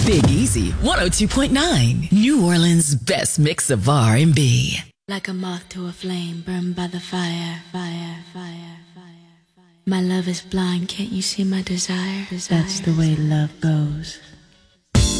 Big Easy 102.9, New Orleans' best mix of R&B. Like a moth to a flame, burned by the fire, fire, fire, fire, fire. My love is blind, can't you see my desire? That's the way love goes.